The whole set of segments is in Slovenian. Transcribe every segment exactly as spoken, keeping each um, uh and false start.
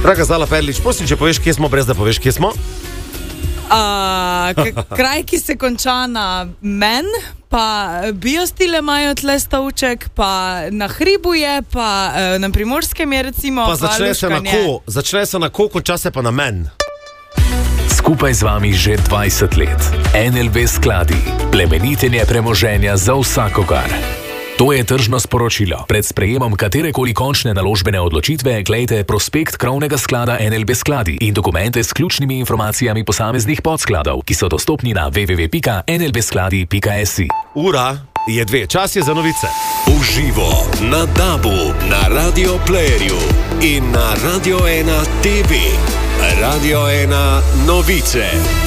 Draga Zala Perlič, prosim, če poveš, kje smo, brez da poveš, kje smo. Uh, k- kraj, ki se konča na men, pa biostile imajo tle stavček, pa na hribu je, pa uh, na Primorskem je recimo. Pa začne se na ko, začne se na ko, konča se pa na men. Skupaj z vami že dvajset let. N L B skladi. Plemenitenje premoženja za vsakogar. To je tržno sporočilo. Pred sprejemom katerekoli končne naložbene odločitve glejte prospekt krovnega sklada N L B skladi in dokumente s ključnimi informacijami posameznih podskladov, ki so dostopni na w w w pika n l b skladi pika s i. Ura je dve, čas je za novice. Uživo na Dabu, na Radio Playerju in na Radio ena T V. Radio ena novice.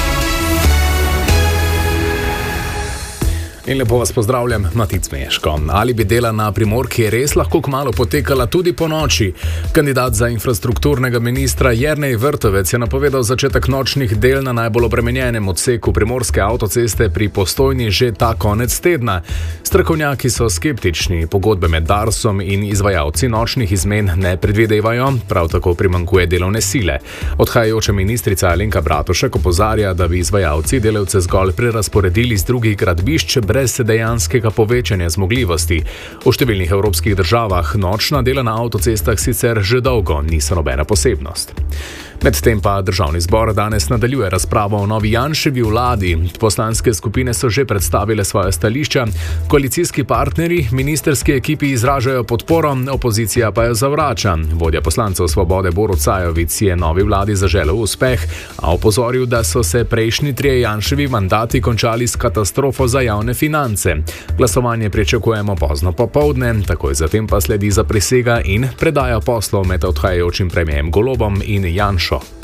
In lepo vas pozdravljam, Matic Meško. Ali bi dela na Primorki res lahko kmalu potekala tudi po noči? Kandidat za infrastrukturnega ministra Jernej Vrtovec je napovedal začetek nočnih del na najbolj obremenjenem odseku primorske avtoceste pri Postojni že ta konec tedna. Strokovnjaki so skeptični, pogodbe med Darsom in izvajalci nočnih izmen ne predvidevajo, prav tako primanjkuje delovne sile. Odhajajoča ministrica Alenka Bratušek opozarja, da bi izvajalci delavce zgolj prerazporedili z drugih gradbišč brez dejanskega povečanja zmogljivosti. V številnih evropskih državah nočna dela na avtocestah sicer že dolgo niso nobena posebnost. Medtem pa Državni zbor danes nadaljuje razpravo o novi Janševi vladi. Poslanske skupine so že predstavile svoje stališča, koalicijski partnerji ministerski ekipi izražajo podporo, opozicija pa jo zavrača. Vodja poslancev Svobode Borut Sajovic je novi vladi zaželel uspeh, a opozoril, da so se prejšnji trije Janševi mandati končali s katastrofo za javne finance. Glasovanje pričakujemo pozno popoldne, takoj zatem pa sledi zaprisega in predaja poslov med odhajajočim premierjem Golobom in Janšo.